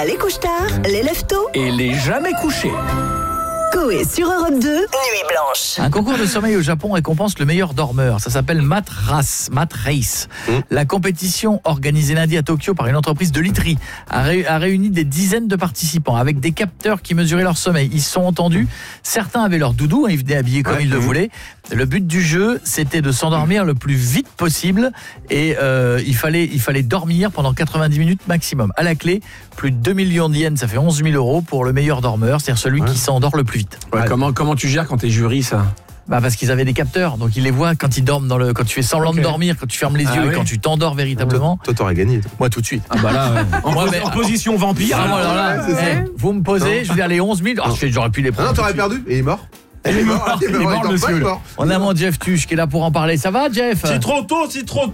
a les couche-tard, les lève-tôt Et les jamais couchés. Coé sur Europe 2, Nuit Blanche. Un concours de sommeil au Japon récompense le meilleur dormeur. Ça s'appelle Mat Race. La compétition organisée lundi à Tokyo par une entreprise de literie a réuni des dizaines de participants avec des capteurs qui mesuraient leur sommeil. Ils se sont entendus. Certains avaient leur doudou, ils venaient habillés comme ils le voulaient. Le but du jeu, c'était de s'endormir le plus vite possible et il fallait dormir pendant 90 minutes maximum. À la clé, plus de 2 millions de yens, ça fait 11 000 € pour le meilleur dormeur, c'est-à-dire celui qui s'endort le plus vite. Ouais, comment tu gères quand t'es jury, ça? Bah parce qu'ils avaient des capteurs, donc ils les voient quand ils dorment quand tu fais semblant de dormir, quand tu fermes les yeux et quand tu t'endors véritablement. Toi t'aurais gagné. Moi tout de suite. Ah bah là, en position vampire. Ah, alors là, vous me posez, je vais aller 11 000. J'aurais pu les prendre. Non, t'aurais perdu et il est mort. Il est mort, monsieur. On a mon Jeff Tuch qui est là pour en parler. Ça va, Jeff? C'est trop tôt.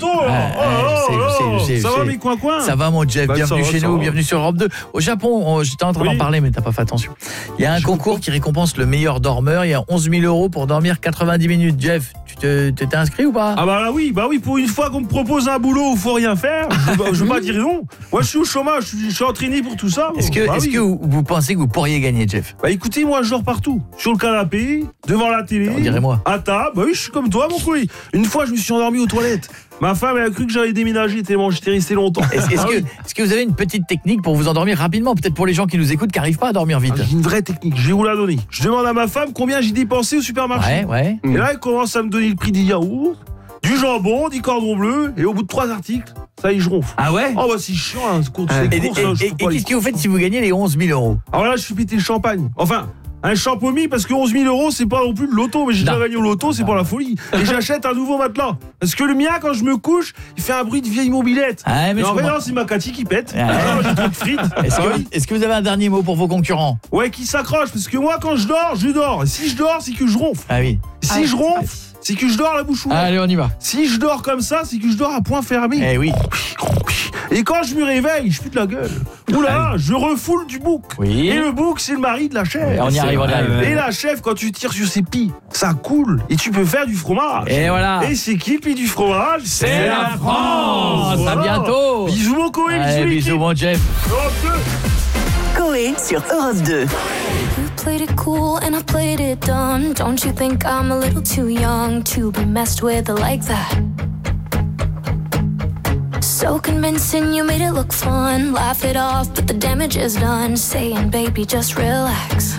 Ça va, mes coins. Ça va, mon Jeff. Bienvenue chez nous, bienvenue sur Europe 2. Au Japon, j'étais en train d'en parler, mais t'as pas fait attention. Il y a un concours qui récompense le meilleur dormeur. Il y a 11 000 € pour dormir 90 minutes. Jeff, tu t'es inscrit ou pas? Ah bah oui, pour une fois qu'on me propose un boulot où faut rien faire, je veux pas dire non. Moi, je suis au chômage, je suis entraîné pour tout ça. Est-ce que vous pensez que vous pourriez gagner, Jeff? Bah écoutez, moi, je dors partout. Sur le canapé, devant la télé, on dirait moi. à table. Bah oui, je suis comme toi, mon couille. Une fois, je me suis endormi aux toilettes. Ma femme, elle a cru que j'allais déménager tellement j'étais resté longtemps. Est-ce que vous avez une petite technique pour vous endormir rapidement? Peut-être pour les gens qui nous écoutent, qui n'arrivent pas à dormir vite. J'ai une vraie technique, je vais vous la donner. Je demande à ma femme combien j'ai dépensé au supermarché. Ouais. Et là, elle commence à me donner le prix des yaourts, du jambon, du cordon bleu, et au bout de 3 articles, ça y est, je ronfle. Ah ouais? Oh bah c'est chiant, hein, ces courses. Et qu'est-ce que vous faites si vous gagnez les 11 000 €? Alors là, je suis pété le champagne. Enfin, un champomis, parce que 11 000 € c'est pas non plus le loto, mais j'ai déjà gagné au loto, c'est pas la folie. Et j'achète un nouveau matelas. Parce que le mien, quand je me couche, il fait un bruit de vieille mobilette. Mais en fait, non, c'est ma Cathy qui pète. J'ai trop de frites. Est-ce que vous avez un dernier mot pour vos concurrents? Ouais, qui s'accroche, parce que moi, quand je dors. Et si je dors, c'est que je ronfle. Ah oui. Si je ronfle, c'est que je dors la bouche ouverte. Allez, on y va. Si je dors comme ça, c'est que je dors à point fermé. Eh oui. Et quand je me réveille, je pute la gueule. Oula, je refoule du bouc. Oui. Et le bouc, c'est le mari de la chèvre. On y arrive. Et la chèvre, quand tu tires sur ses pieds, ça coule. Et tu peux faire du fromage. Et voilà. Et c'est qui le pays du fromage? C'est la France. Voilà. À bientôt. Bisous mon Coé, bisous mon Jeff. Coé sur Europe 2. You played it cool and I played it dumb. Don't you think I'm a little too young to be messed with like that? So convincing, you made it look fun. Laugh it off, but the damage is done. Saying, baby, just relax.